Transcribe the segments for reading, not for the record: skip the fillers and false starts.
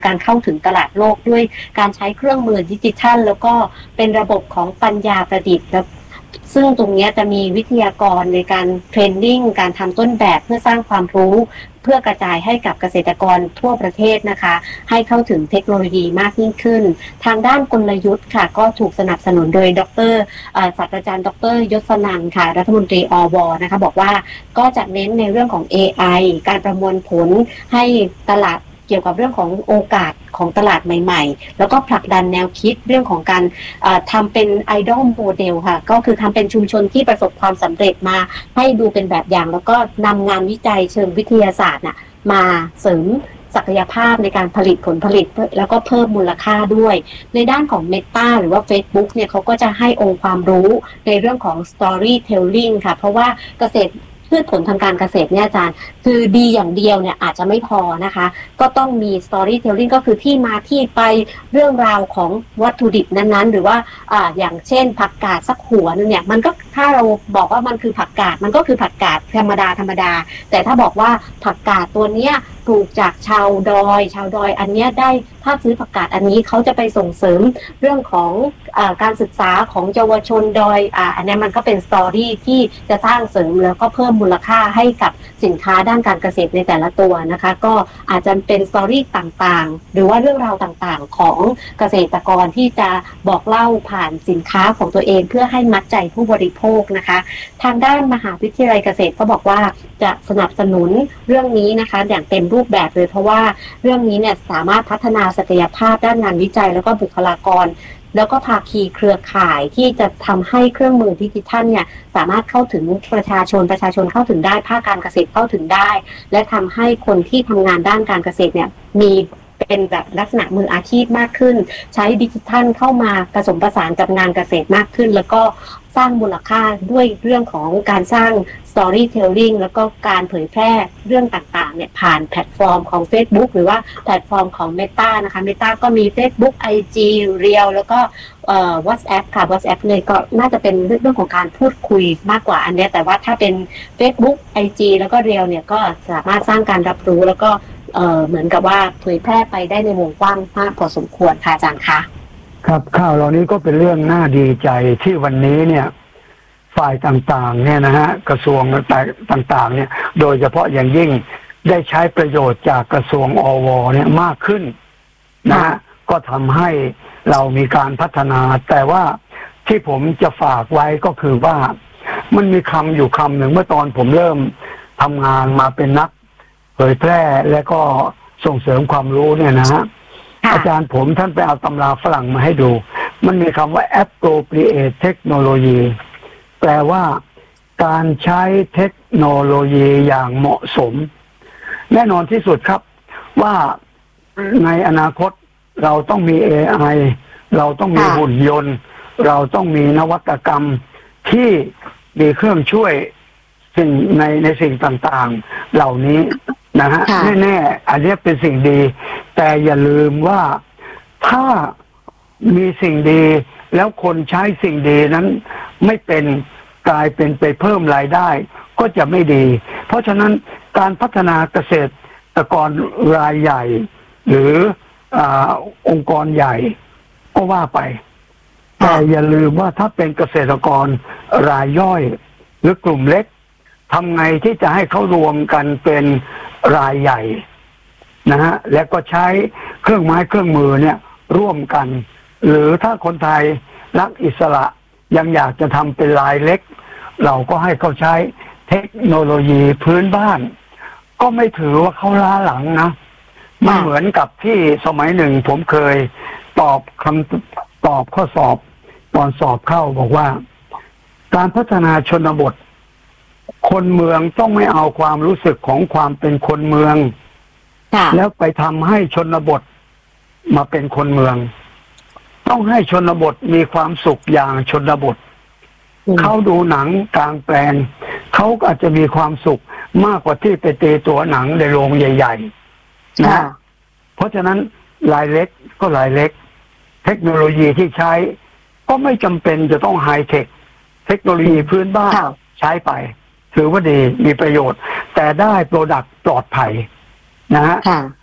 การเข้าถึงตลาดโลกด้วยการใช้เครื่องมือดิจิทัลแล้วก็เป็นระบบของปัญญาประดิษฐ์ซึ่งตรงนี้จะมีวิทยากรในการเทรนนิ่งการทำต้นแบบเพื่อสร้างความรู้เพื่อกระจายให้กับเกษตรกรทั่วประเทศนะคะให้เข้าถึงเทคโนโลยีมากยิ่งขึ้นทางด้านกลยุทธ์ค่ะก็ถูกสนับสนุนโดยดร.ศาสตราจารย์ดร.ยศนันท์ค่ะรัฐมนตรีอว.นะคะบอกว่าก็จะเน้นในเรื่องของ AI การประมวลผลให้ตลาดเกี่ยวกับเรื่องของโอกาสของตลาดใหม่ๆแล้วก็ผลักดันแนวคิดเรื่องของการทำเป็นไอดอลโมเดลค่ะก็คือทำเป็นชุมชนที่ประสบความสำเร็จมาให้ดูเป็นแบบอย่างแล้วก็นำงานวิจัยเชิงวิทยาศาสตร์มาเสริมศักยภาพในการผลิตผลผลิตแล้วก็เพิ่มมูลค่าด้วยในด้านของ Meta หรือว่า Facebook เนี่ยเขาก็จะให้องค์ความรู้ในเรื่องของ Storytelling ค่ะเพราะว่าเกษตรพืชผลทางการเกษตรเนี่ยอาจารย์คือดีอย่างเดียวเนี่ยอาจจะไม่พอนะคะก็ต้องมี storytelling ก็คือที่มาที่ไปเรื่องราวของวัตถุดิบนั้นๆหรือว่าอย่างเช่นผักกาดสักหัวนึงเนี่ยมันก็ถ้าเราบอกว่ามันคือผักกาดมันก็คือผักกาดธรรมดาแต่ถ้าบอกว่าผักกาดตัวเนี้ยปลูกจากชาวดอยอันเนี้ยได้ถ้าซื้อผักกาดอันนี้เขาจะไปส่งเสริมเรื่องของการศึกษาของเยาวชนดอยอันนี้มันก็เป็นสตอรี่ที่จะสร้างเสริมแล้วก็เพิ่มมูลค่าให้กับสินค้าด้านการเกษตรในแต่ละตัวนะคะก็อาจจะเป็นสตอรี่ต่างๆหรือว่าเรื่องราวต่างๆของเกษตรกรที่จะบอกเล่าผ่านสินค้าของตัวเองเพื่อให้มัดใจผู้บริโภคนะคะทางด้านมหาวิทยาลัยเกษตรก็บอกว่าจะสนับสนุนเรื่องนี้นะคะอย่างเต็มรูปแบบเลยเพราะว่าเรื่องนี้เนี่ยสามารถพัฒนาศักยภาพด้านงานวิจัยแล้วก็บุคลากรแล้วก็ภาคีเครือข่ายที่จะทำให้เครื่องมือดิจิทัลเนี่ยสามารถเข้าถึงประชาชนเข้าถึงได้ภาคการเกษตรเข้าถึงได้และทำให้คนที่ทำงานด้านการเกษตรเนี่ยมีเป็นแบบลักษณะมืออาชีพมากขึ้นใช้ดิจิทัลเข้ามาผสมผสานกับงานเกษตรมากขึ้นแล้วก็สร้างมูลค่าด้วยเรื่องของการสร้าง storytelling แล้วก็การเผยแพร่เรื่องต่างๆเนี่ยผ่านแพลตฟอร์มของ Facebook หรือว่าแพลตฟอร์มของ Meta นะคะ Meta ก็มี Facebook IG Reel แล้วก็WhatsApp ค่ะ WhatsApp เลยก็น่าจะเป็นเรื่องของการพูดคุยมากกว่าอันนี้แต่ว่าถ้าเป็น Facebook IG แล้วก็ Reel เนี่ยก็สามารถสร้างการรับรู้แล้วก็เหมือนกับว่าเผยแพร่ไปได้ในวงกว้างมากพอสมควรค่ะอาจารย์คะครับข่าวเหล่านี้ก็เป็นเรื่องน่าดีใจที่วันนี้เนี่ยฝ่ายต่างๆเนี่ยนะฮะกระทรวงต่างๆเนี่ยโดยเฉพาะอย่างยิ่งได้ใช้ประโยชน์จากกระทรวงอวเนี่ยมากขึ้นนะฮะก็ทำให้เรามีการพัฒนาแต่ว่าที่ผมจะฝากไว้ก็คือว่ามันมีคำอยู่คำหนึ่งเมื่อตอนผมเริ่มทำงานมาเป็นนักเผยแพร่และก็ส่งเสริมความรู้เนี่ยนะฮะอาจารย์ผมท่านไปเอาตำราฝรั่งมาให้ดูมันมีคำว่า appropriate technology แปลว่าการใช้เทคโนโลยีอย่างเหมาะสมแน่นอนที่สุดครับว่าในอนาคตเราต้องมี AI เราต้องมีหุ่นยนต์เราต้องมีนวัตกรรมที่มีเครื่องช่วยสิ่งในสิ่งต่างๆเหล่านี้นะฮะแน่ๆอันนี้เป็นสิ่งดีแต่อย่าลืมว่าถ้ามีสิ่งดีแล้วคนใช้สิ่งดีนั้นไม่เป็นกลายเป็นไปเพิ่มรายได้ก็จะไม่ดีเพราะฉะนั้นการพัฒนาเกษตรกรรายใหญ่หรือองค์กรใหญ่ก็ว่าไปแต่อย่าลืมว่าถ้าเป็นเกษตรกรรายย่อยหรือกลุ่มเล็กทำไงที่จะให้เขารวมกันเป็นรายใหญ่นะฮะและก็ใช้เครื่องไม้เครื่องมือเนี่ยร่วมกันหรือถ้าคนไทยรักอิสระยังอยากจะทำเป็นรายเล็กเราก็ให้เขาใช้เทคโนโลยีพื้นบ้านก็ไม่ถือว่าเขาล้าหลังนะมันเหมือนกับที่สมัยหนึ่งผมเคยตอบข้อสอบตอนสอบเข้าบอกว่าการพัฒนาชนบทคนเมืองต้องไม่เอาความรู้สึกของความเป็นคนเมืองแล้วไปทำให้ชนบทมาเป็นคนเมืองต้องให้ชนบทมีความสุขอย่างชนบทเขาดูหนังกลางแปลงเขาอาจจะมีความสุขมากกว่าที่ไปตีตัวหนังในโรงใหญ่ๆนะเพราะฉะนั้นรายเล็กก็รายเล็กเทคโนโลยีที่ใช้ก็ไม่จำเป็นจะต้องไฮเทคเทคโนโลยีพื้นบ้านใช้ไปถือว่าดีมีประโยชน์แต่ได้โปรดักต์ปลอดภัยนะฮะ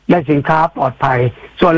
ได้สินค้าปลอดภัยส่วน